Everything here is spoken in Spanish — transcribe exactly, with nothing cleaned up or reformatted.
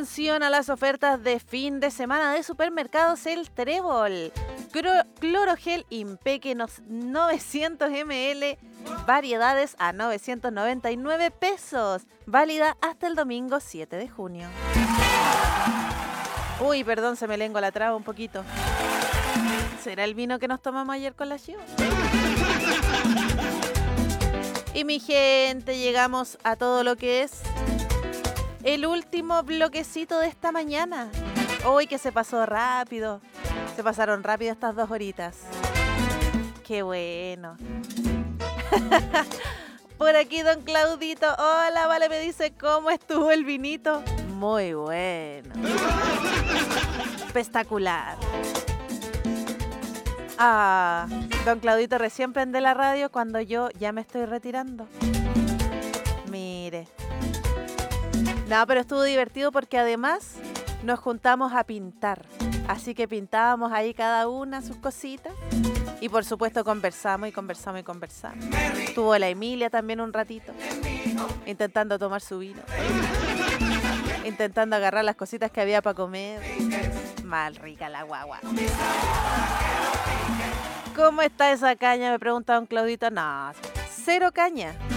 Atención a las ofertas de fin de semana de Supermercados El Trébol. Cro- Clorogel Impeque nos- novecientos mililitros, variedades a novecientos noventa y nueve pesos. Válida hasta el domingo siete de junio. Uy, perdón, se me lengua la traba un poquito. ¿Será el vino que nos tomamos ayer con la Chiva? Y mi gente, llegamos a todo lo que es el último bloquecito de esta mañana. Hoy que se pasó rápido. Se pasaron rápido estas dos horitas. Qué bueno. Por aquí don Claudito. Hola, vale, me dice, ¿cómo estuvo el vinito? Muy bueno. Espectacular. Ah, don Claudito recién prende la radio cuando yo ya me estoy retirando. Mire. No, pero estuvo divertido porque además nos juntamos a pintar. Así que pintábamos ahí cada una sus cositas. Y por supuesto conversamos y conversamos y conversamos. Estuvo la Emilia también un ratito. Intentando tomar su vino. Intentando agarrar las cositas que había para comer. Mal rica la guagua. ¿Cómo está esa caña? Me pregunta don Claudito. No, cero caña.